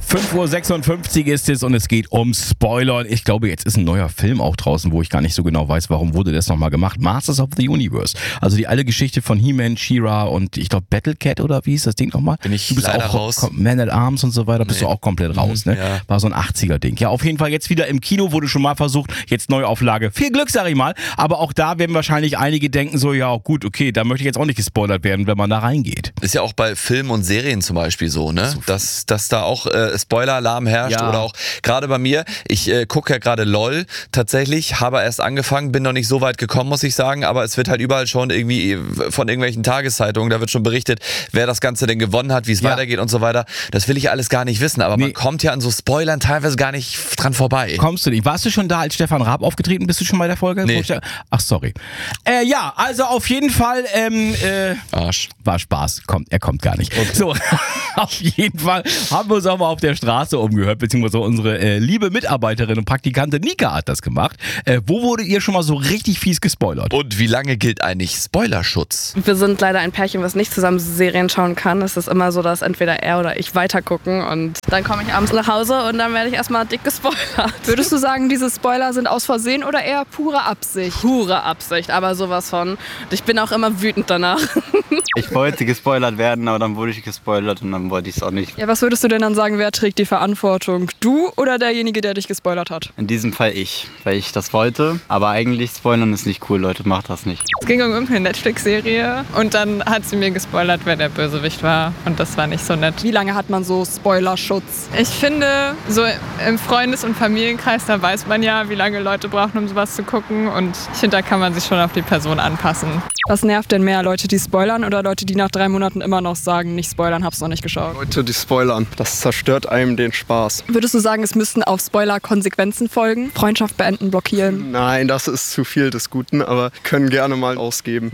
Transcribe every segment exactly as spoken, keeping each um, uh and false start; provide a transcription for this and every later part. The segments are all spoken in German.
fünf Uhr sechsundfünfzig ist es und es geht um Spoiler. Ich glaube, jetzt ist ein neuer Film auch draußen, wo ich gar nicht so genau weiß, warum wurde das nochmal gemacht. Masters of the Universe. Also die alte Geschichte von He-Man, She-Ra und ich glaube Battle Cat oder wie ist das Ding nochmal? Bin ich du bist leider auch raus. Man at Arms und so weiter, bist Nee. du auch komplett raus, ne? Ja. War so ein achtziger-Ding. Ja, auf jeden Fall jetzt wieder im Kino, wurde schon mal versucht, jetzt Neuauflage. Viel Glück, sag ich mal. Aber auch da werden wahrscheinlich einige denken so, ja gut, okay, da möchte ich jetzt auch nicht gespoilert werden, wenn man da reingeht. Ist ja auch bei Filmen und Serien zum Beispiel so, ne? Dass, dass da auch äh, Spoiler-Alarm herrscht Ja. oder auch gerade bei mir. Ich äh, gucke ja gerade LOL tatsächlich, habe erst angefangen, bin noch nicht so weit gekommen, muss ich sagen, aber es wird halt überall schon irgendwie von irgendwelchen Tageszeitungen, da wird schon berichtet, wer das Ganze denn gewonnen hat, wie es Ja. weitergeht und so weiter. Das will ich alles gar nicht wissen, aber Nee. man kommt ja an so Spoilern teilweise gar nicht dran vorbei. Kommst du nicht? Warst du schon da, als Stefan Raab aufgetreten? Bist du schon bei der Folge? Nee. Ach, sorry. Äh, ja, also auf jeden Fall, ähm, äh, Arsch. war Spaß. Kommt, er kommt gar nicht. So, auf jeden Fall haben wir uns auch mal auf der Straße umgehört, beziehungsweise unsere äh, liebe Mitarbeiterin und Praktikantin Nika hat das gemacht. Äh, wo wurdet ihr schon mal so richtig fies gespoilert? Und wie lange gilt eigentlich Spoilerschutz? Wir sind leider ein Pärchen, was nicht zusammen Serien schauen kann. Es ist immer so, dass entweder er oder ich weitergucken und dann komme ich abends nach Hause und dann werde ich erstmal dick gespoilert. Würdest du sagen, diese Spoiler sind aus Versehen oder eher pure Absicht? Pure Absicht, aber sowas von. Und ich bin auch immer wütend danach. Ich wollte gespoilert werden, aber dann wurde ich gespoilert und dann wollte ich es auch nicht. Ja, was würdest du denn dann sagen, wer trägt die Verantwortung? Du oder derjenige, der dich gespoilert hat? In diesem Fall ich, weil ich das wollte. Aber eigentlich spoilern ist nicht cool, Leute, macht das nicht. Es ging um irgendeine Netflix-Serie und dann hat sie mir gespoilert, wer der Bösewicht war und das war nicht so nett. Wie lange hat man so Spoilerschutz? Ich finde, so im Freundes- und Familienkreis, da weiß man ja, wie lange Leute brauchen, um sowas zu gucken und ich finde, da kann man sich schon auf die Person anpassen. Was nervt denn mehr, Leute, die spoilern oder Leute, die nach drei Monaten immer noch sagen, nicht spoilern, hab's noch nicht geschaut? Leute, die spoilern. Das zerstört einem den Spaß. Würdest du sagen, es müssten auf Spoiler Konsequenzen folgen? Freundschaft beenden, blockieren? Nein, das ist zu viel des Guten, aber können gerne mal ausgeben.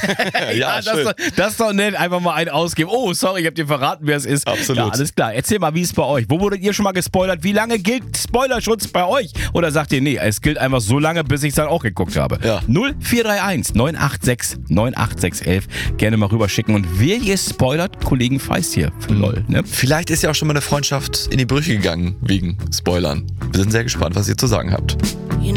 Ja, das, ist doch, das ist doch nett, einfach mal einen ausgeben. Oh, sorry, ich hab dir verraten, wer es ist. Absolut. Ja, alles klar. Erzähl mal, wie ist es bei euch? Wo wurdet ihr schon mal gespoilert? Wie lange gilt Spoilerschutz bei euch? Oder sagt ihr, nee, es gilt einfach so lange, bis ich es dann auch geguckt habe? Ja. null vier drei eins neun acht sechs neun acht sechs eins eins. Gerne mal rüberschicken. Und wer ihr spoilert, Kollegen Feist hier für LOL. Ne? Vielleicht ist ja auch schon mal eine Freundschaft in die Brüche gegangen wegen Spoilern. Wir sind sehr gespannt, was ihr zu sagen habt.